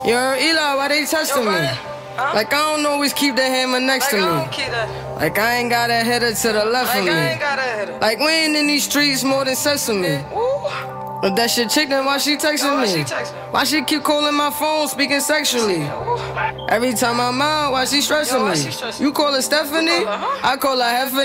Yo, Eli, why they testing me? Huh? Like, I don't always keep the hammer next to me. Like, I ain't got a header to the left of me. Like, we ain't in these streets more than sesame. But that shit chick, then why she texting me? Why she keep calling my phone, speaking sexually? Every time I'm out, why she stressing me? You call her Stephanie? I call her Heffany.